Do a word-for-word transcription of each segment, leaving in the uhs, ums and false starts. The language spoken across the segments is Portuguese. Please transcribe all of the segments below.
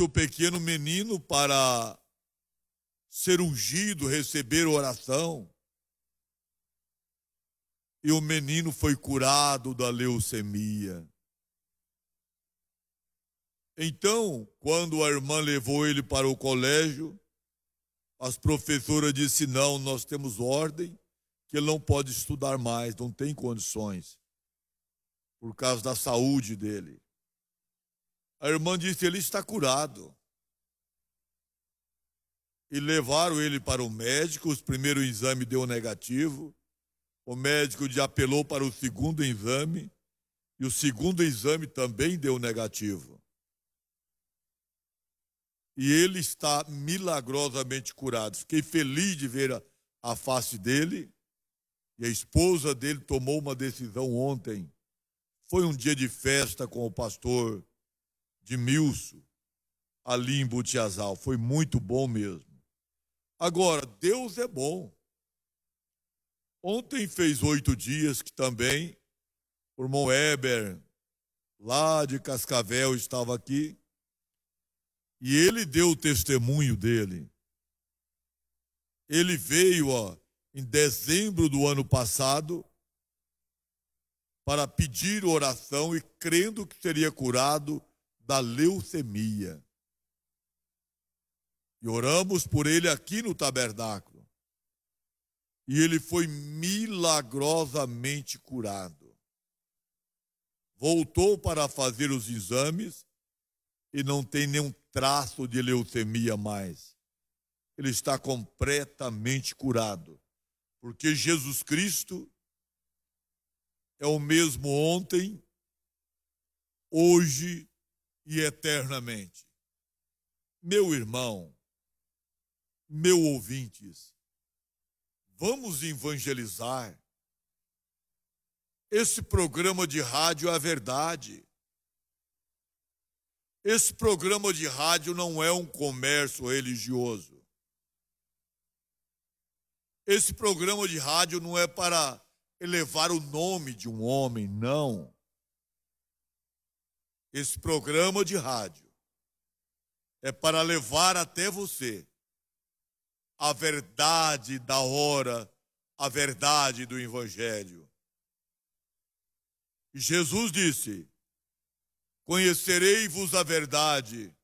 o pequeno menino para ser ungido, receber oração. E o menino foi curado da leucemia. Então, quando a irmã levou ele para o colégio, as professoras disseram, não, nós temos ordem, que ele não pode estudar mais, não tem condições, por causa da saúde dele. A irmã disse, ele está curado. E levaram ele para o médico, o primeiro exame deu negativo, o médico já apelou para o segundo exame, e o segundo exame também deu negativo. E ele está milagrosamente curado. Fiquei feliz de ver a, a face dele, e a esposa dele tomou uma decisão ontem. Foi um dia de festa com o pastor Dimilson, ali em Butiazal. Foi muito bom mesmo. Agora, Deus é bom. Ontem fez oito dias que também o irmão Heber, lá de Cascavel, estava aqui. E ele deu o testemunho dele. Ele veio ó, em dezembro do ano passado para pedir oração e crendo que seria curado da leucemia. E oramos por ele aqui no tabernáculo. E ele foi milagrosamente curado. Voltou para fazer os exames e não tem nenhum traço de leucemia mais. Ele está completamente curado. Porque Jesus Cristo é o mesmo ontem, hoje e eternamente. Meu irmão, meu ouvintes, vamos evangelizar. Esse programa de rádio é a verdade. Esse programa de rádio não é um comércio religioso. Esse programa de rádio não é para elevar o nome de um homem, não. Esse programa de rádio é para levar até você a verdade da hora, a verdade do Evangelho. E Jesus disse, conhecerei-vos a verdade,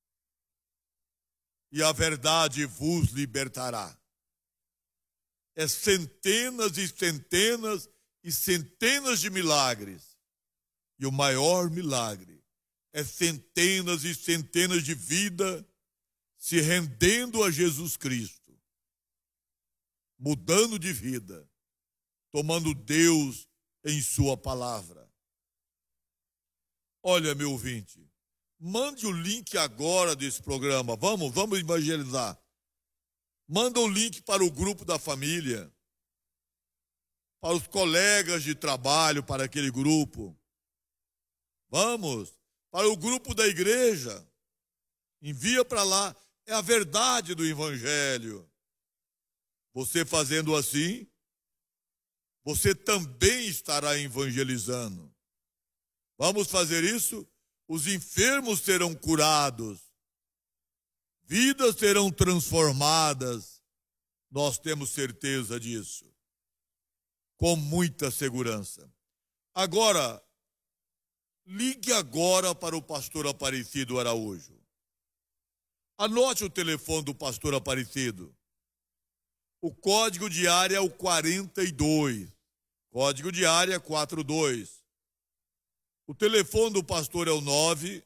e a verdade vos libertará. É centenas e centenas e centenas de milagres. E o maior milagre é centenas e centenas de vidas se rendendo a Jesus Cristo, mudando de vida, tomando Deus em sua palavra. Olha, meu ouvinte, mande o link agora desse programa. Vamos, vamos evangelizar. Manda o link para o grupo da família, para os colegas de trabalho, para aquele grupo. Vamos, para o grupo da igreja. Envia para lá. É a verdade do Evangelho. Você fazendo assim, você também estará evangelizando. Vamos fazer isso? Os enfermos serão curados. Vidas serão transformadas. Nós temos certeza disso. Com muita segurança. Agora, ligue agora para o pastor Aparecido Araújo. Anote o telefone do pastor Aparecido. O código de área é o quarenta e dois. Código de área quarenta e dois. O telefone do pastor é o nove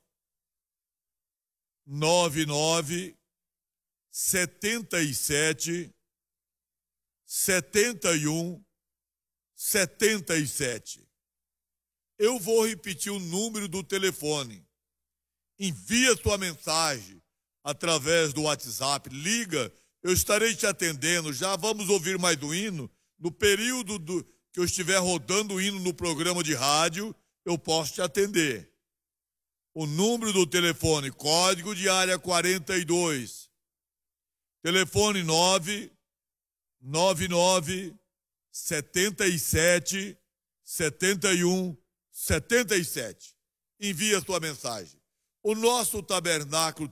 nove nove setenta e sete setenta e um setenta e sete. Eu vou repetir o número do telefone. Envia sua mensagem através do WhatsApp. Liga, eu estarei te atendendo. Já vamos ouvir mais um hino. No período do, que eu estiver rodando o hino no programa de rádio, eu posso te atender. O número do telefone, código de área quarenta e dois. Telefone nove nove nove setenta e sete setenta e um setenta e sete. Envia sua mensagem. O nosso tabernáculo